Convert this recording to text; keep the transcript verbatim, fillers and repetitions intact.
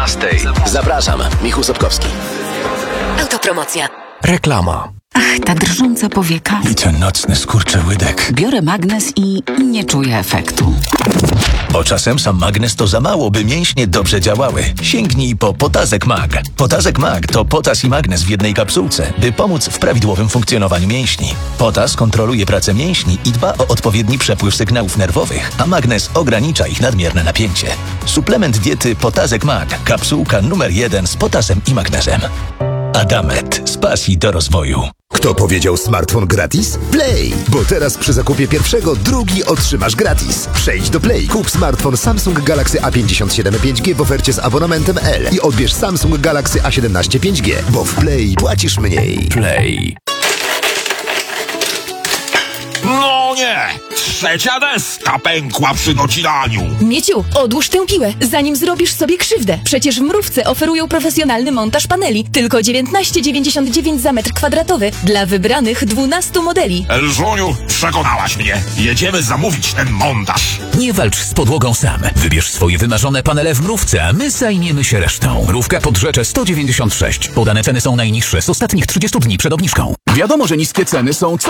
dwunastej. Zapraszam, Michał Sobkowski. Autopromocja. Reklama. Ach, ta drżąca powieka. I ten nocny skurczyłydek. Biorę magnes i nie czuję efektu. Bo czasem sam magnes to za mało, by mięśnie dobrze działały. Sięgnij po Potazek Mag. Potazek Mag to potas i magnes w jednej kapsułce, by pomóc w prawidłowym funkcjonowaniu mięśni. Potas kontroluje pracę mięśni i dba o odpowiedni przepływ sygnałów nerwowych, a magnes ogranicza ich nadmierne napięcie. Suplement diety Potazek Mag. Kapsułka numer jeden z potasem i magnezem. Adamet. Z pasji do rozwoju. Kto powiedział smartfon gratis? Play! Bo teraz przy zakupie pierwszego drugi otrzymasz gratis. Przejdź do Play, kup smartfon Samsung Galaxy A pięćdziesiąt siedem pięć G w ofercie z abonamentem L i odbierz Samsung Galaxy A siedemnaście pięć G, bo w Play płacisz mniej. Play. No nie! Trzecia deska pękła przy docinaniu. Mieciu, odłóż tę piłę, zanim zrobisz sobie krzywdę. Przecież w Mrówce oferują profesjonalny montaż paneli. Tylko dziewiętnaście dziewięćdziesiąt dziewięć za metr kwadratowy dla wybranych dwunastu modeli. Elżuniu, przekonałaś mnie. Jedziemy zamówić ten montaż. Nie walcz z podłogą sam. Wybierz swoje wymarzone panele w Mrówce, a my zajmiemy się resztą. Mrówka pod Rzeczę sto dziewięćdziesiąt sześć. Podane ceny są najniższe z ostatnich trzydziestu dni przed obniżką. Wiadomo, że niskie ceny są co